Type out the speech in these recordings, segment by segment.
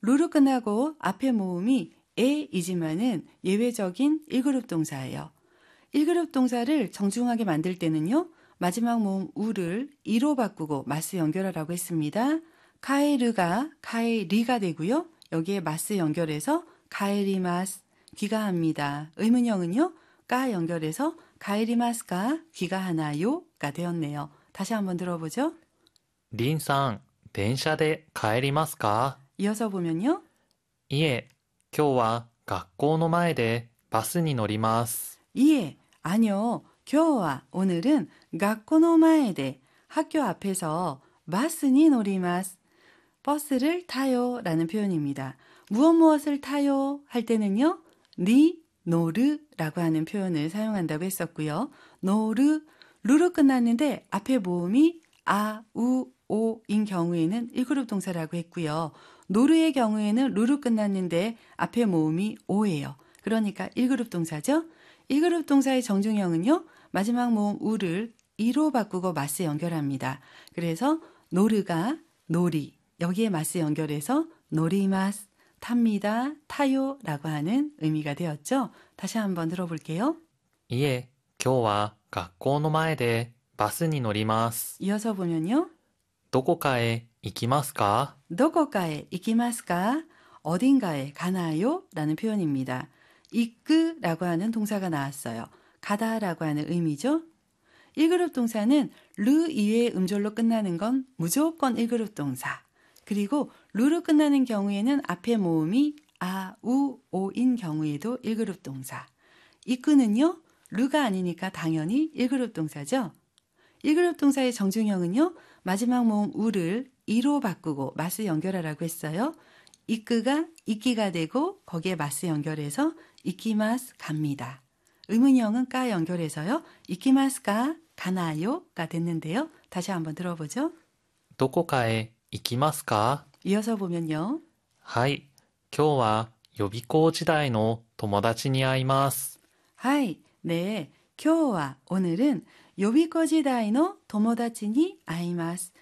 루로 끝나고 앞에 모음이 에이지만은 예외적인 1그룹 동사예요. 1그룹 동사를 정중하게 만들 때는요. 마지막 모음 우를 이로 바꾸고 마스 연결하라고 했습니다. 카에르가 카에리가 되고요. 여기에 마스 연결해서 카에리마스 귀가합니다. 의문형은요. 까 연결해서 카에리마스가 귀가하나요가 되었네요. 다시 한번 들어보죠. リンさん、電車で帰りますか？ 이어서 보면요. いえ、今日は学校の前でバスに乗ります。 이에 아니요. 교와 오늘은学校の 前で 학교 앞에서 바스니 노리마스 버스를 타요 라는 표현입니다. 무엇을 타요 할 때는요. 니 노르라고 하는 표현을 사용한다고 했었고요. 노르 루로 끝났는데 앞에 모음이 아, 우, 오인 경우에는 1그룹 동사라고 했고요. 노르의 경우에는 루로 끝났는데 앞에 모음이 오예요. 그러니까 1그룹 동사죠. 1그룹 동사의 정중형은요. 마지막 모음 우를 이로 바꾸고 마스 연결합니다. 그래서 노르가 노리 여기에 마스 연결해서 노리마스 탑니다. 타요 라고 하는 의미가 되었죠. 다시 한번 들어볼게요. いえ、今日は学校の前でバスに乗ります。 이어서 보면요. どこかへ行きますか？ 도코카에 이키마스까? 어딘가에 가나요? 라는 표현입니다. 이끄라고 하는 동사가 나왔어요. 가다라고 하는 의미죠. 1그룹 동사는 르 이외의 음절로 끝나는 건 무조건 1그룹 동사. 그리고 루로 끝나는 경우에는 앞에 모음이 아, 우, 오인 경우에도 1그룹 동사. 이끄는요. 르가 아니니까 당연히 1그룹 동사죠. 1그룹 동사의 정중형은요. 마지막 모음 우를 이로 바꾸고 마스 연결하라고 했어요. 이끄가 이끼가 되고 거기에 마스 연결해서 이키마스 갑니다. 의문형은 까 연결해서요. 이키마스가 가나요가 됐는데요. 다시 한번 들어보죠. どこかへ行きますか？ 이어서 보면요. はい、今日は予備校時代の友達に会います。 하이, 네, 교와 오늘은 요비코지다이노 도모다치니 아이마스.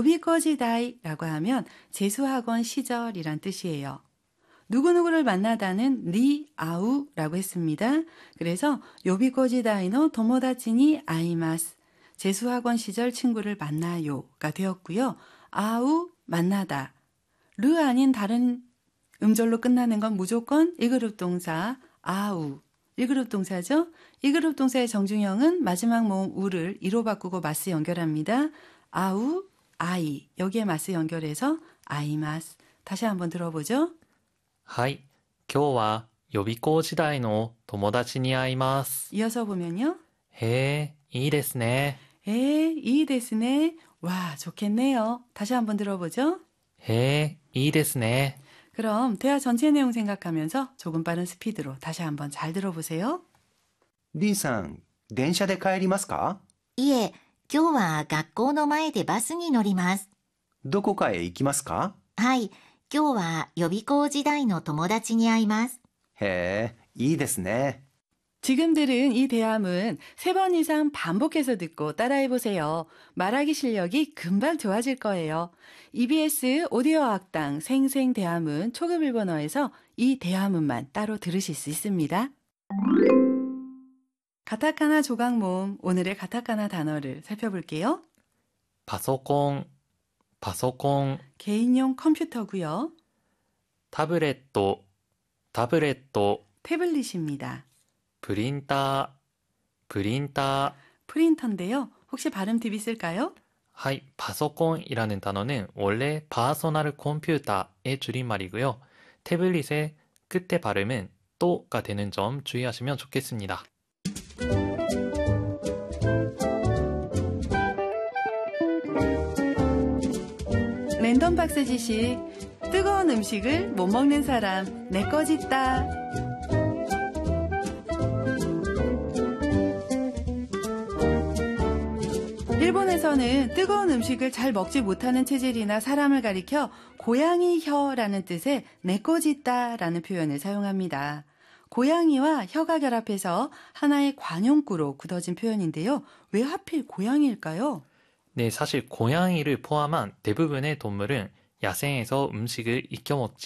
요비코지다이라고 하면 재수학원 시절이란 뜻이에요. 누구누구를 만나다는 니 아우라고 했습니다. 그래서 요비코지다이노 도모다치니 아이마스. 재수학원 시절 친구를 만나요가 되었고요. 아우 만나다. 르 아닌 다른 음절로 끝나는 건 무조건 1그룹 동사 아우. 1그룹 동사죠. 1그룹 동사의 정중형은 마지막 모음 우를 이로 바꾸고 마스 연결합니다. 아우, 아이. 여기에 마스 연결해서 아이마스. 다시 한번 들어보죠. はい、今日は予備校時代の友達に会います。 이어서 보면요. へえ、いいですね。 이 데스네. 와, 좋겠네요. 다시 한번 들어보죠. へえ、いいですね。 그럼 대화 전체 내용 생각하면서 조금 빠른 스피드로 다시 한번 잘 들어보세요. リンさん、電車で帰りますか？ いえ、今日は学校の前でバスに乗ります。 どこかへ行きますか？ はい、今日は予備校時代の友達に会います。 へえ、いいですね。 지금 들은 이 대화문 3번 이상 반복해서 듣고 따라해보세요. 말하기 실력이 금방 좋아질 거예요. EBS 오디오 학당 생생 대화문 초급 일본어에서 이 대화문만 따로 들으실 수 있습니다. 가타카나 조각 모음 오늘의 가타카나 단어를 살펴볼게요. パソコン、パソコン、 개인용 컴퓨터고요. タブレット、タブレット、 태블릿입니다. プリンター、プリンター. 프린터인데요. 혹시 발음 팁 있을까요? はい、パソコン이라는 단어는 원래 퍼스널 컴퓨터의 줄임말이고요. 태블릿의 끝에 발음은 또가 되는 점 주의하시면 좋겠습니다. 랜덤 박스 지식. 뜨거운 음식을 못 먹는 사람 내 거 짓다. 일본에서는 뜨거운 음식을 잘 먹지 못하는 체질이나 사람을 가리켜 고양이 혀라는 뜻의 네꼬짓다라는 표현을 사용합니다. 고양이와 혀가 결합해서 하나의 관용구로 굳어진 표현인데요. 왜 하필 고양이일까요? 네, 사실 고양이를 포함한 대부분의 동물은 야생에서 음식을 익혀 먹지